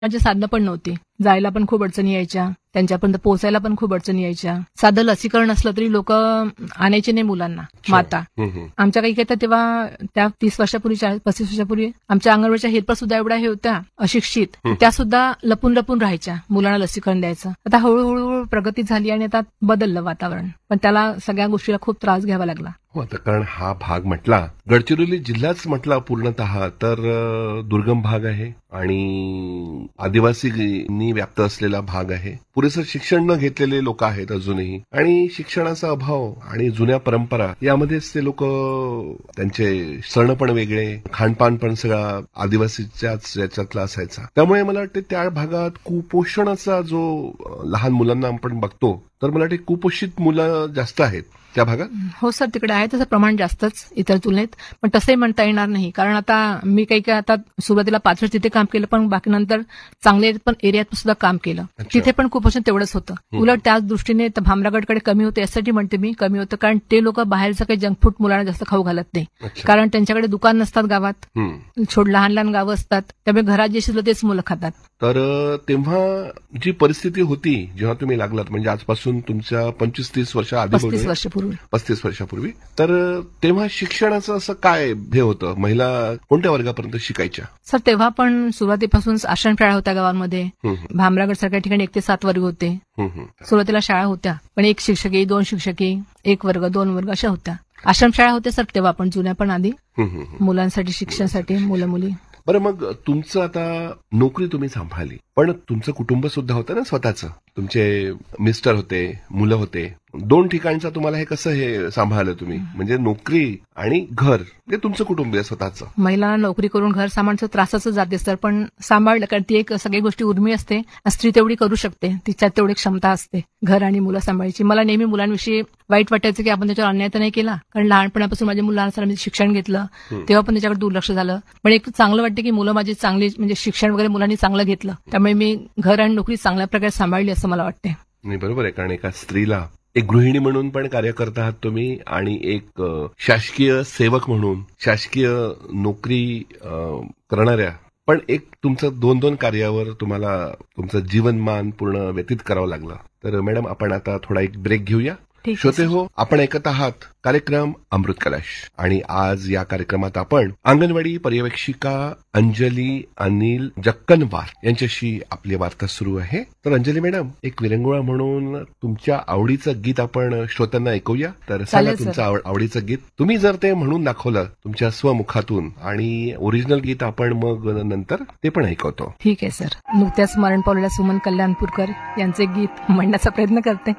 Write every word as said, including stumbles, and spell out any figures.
माझी साधनं पण नव्हती. जायला पण खूप अडचणी यायच्या, त्यांच्यापर्यंत पोहोचायला पण खूप अडचणी यायच्या. साधं लसीकरण असलं तरी लोक आणायचे नाही मुलांना, माता. आमच्या काही काही तर तेव्हा त्या तीस वर्षापूर्वी चाळीस पस्तीस वर्षापूर्वी आमच्या अंगणवाडीच्या हेल्पर सुद्धा एवढ्या हे होत्या अशिक्षित, त्या सुद्धा लपून लपून राहायच्या मुलांना लसीकरण द्यायचं. आता हळूहळू प्रगती झाली आणि आता बदललं वातावरण, पण त्याला सगळ्या गोष्टीला खूप त्रास घ्यावा लागला. हो, आता कारण हा भाग म्हटला, गडचिरोली जिल्हाच म्हटला पूर्णतः तर दुर्गम भाग आहे आणि आदिवासींनी व्याप्त असलेला भाग आहे. पुरेसं शिक्षण न घेतलेले लोक आहेत अजूनही, आणि शिक्षणाचा अभाव आणि जुन्या परंपरा यामध्येच ते लोक, त्यांचे सण पण वेगळे, खानपान पण सगळा आदिवासीच्याच याच्यातला असायचा. त्यामुळे मला वाटतं त्या भागात कुपोषणाचा जो लहान मुलांना आपण बघतो, तर मला वाटतं कुपोषित मुलं जास्त आहेत त्या भागात. हो सर, तिकडे आहे तसं प्रमाण जास्तच इतर तुलनेत, पण तसंही म्हणता येणार नाही. कारण आता मी काही काही आता सुरुवातीला पाच वर्ष तिथे काम केलं, पण बाकी नंतर चांगल्या पण एरियात सुद्धा काम केलं. तिथे पण कुपोषण तेवढंच होतं. उलट त्याच दृष्टीने भामरागडकडे कमी होतं. यासाठी म्हणते मी कमी होतं, कारण ते लोक बाहेरचं काही जंक फूड मुलांना जास्त खाऊ घालत नाही. कारण त्यांच्याकडे दुकान नसतात गावात, छोट लहान लहान गावं असतात, त्यामुळे घरात जे शिजलं तेच मुलं खातात. तर तेव्हा जी परिस्थिती होती जेव्हा तुम्ही लागलात, म्हणजे आजपासून तुमच्या पंचवीस तीस वर्ष आधी, पस्तीस वर्षापूर्वी पस्तीस वर्षापूर्वी तर तेव्हा शिक्षणाचं असं काय हे होतं? महिला कोणत्या वर्गापर्यंत शिकायच्या? सर, तेव्हा पण सुरुवातीपासून आश्रमशाळा होत्या गावांमध्ये. भामरागड सारख्या ठिकाणी एक ते सात वर्ग होते. सुरुवातीला शाळा होत्या, पण एक शिक्षकी, दोन शिक्षकी, एक वर्ग, दोन वर्ग अशा होत्या. आश्रमशाळा होत्या सर तेव्हा पण, जुन्या पण आधी, मुलांसाठी शिक्षणासाठी, मुलं मुली. बरं, मग तुमचं आता नोकरी तुम्ही सांभाळली, पण तुमचं कुटुंब सुद्धा होतं ना स्वतःचं. तुमचे मिस्टर होते, मुलं होते. दोन ठिकाणचं तुम्हाला हे कसं हे सांभाळलं तुम्ही? म्हणजे नोकरी आणि घर, हे तुमचं कुटुंब आहे स्वतःचं. महिला नोकरी करून घर सांभाळण्याचं त्रासाचं जाते सर, पण सांभाळलं, कारण ती एक सगळी गोष्टी उर्मी असते. स्त्री तेवढी करू शकते, तिच्यात तेवढी क्षमता असते घर आणि मुलं सांभाळायची. मला नेहमी मुलांविषयी वाईट वाटायचं की आपण त्याच्यावर अन्याय तर नाही केला, कारण लहानपणापासून माझ्या मुलांना शिक्षण घेतलं, तेव्हा पण त्याच्याकडे दुर्लक्ष झालं. पण एक चांगलं वाटतं की मुलं माझी चांगली, म्हणजे शिक्षण वगैरे मुलांनी चांगलं घेतलं, त्यामुळे मी घर आणि नोकरी चांगल्या प्रकारे सांभाळली असं मला वाटते. नाही, बरोबर आहे. कारण एका स्त्रीला एक गृहिणी म्हणून पण कार्य करत आहात तुम्ही, आणि एक शासकीय सेवक म्हणून, शासकीय नोकरी करणाऱ्या, पण एक तुमचं दोन दोन कार्यावर तुम्हाला तुमचं जीवनमान पूर्ण व्यतीत करावं लागलं. तर मॅडम, आपण आता थोडा एक ब्रेक घेऊया. श्रोते हो, आपण ऐकत आहात कार्यक्रम अमृत कलश, आणि आज या कार्यक्रमात आपण अंगणवाडी पर्यवेक्षिका अंजली अनिल जक्कनवार यांच्याशी आपली वार्ता सुरू आहे. तर अंजली मॅडम, एक विरंगुळा म्हणून तुमच्या आवडीचं गीत आपण श्रोत्यांना ऐकूया. तर सांगा तुमचं आवडीचं गीत. तुम्ही जर ते म्हणून दाखवलं तुमच्या स्वमुखातून, आणि ओरिजिनल गीत आपण मग नंतर ते पण ऐकवतो. ठीक आहे सर. नुकत्याच मरण पावलेल्या सुमन कल्याणपूरकर यांचे गीत म्हणण्याचा प्रयत्न करते.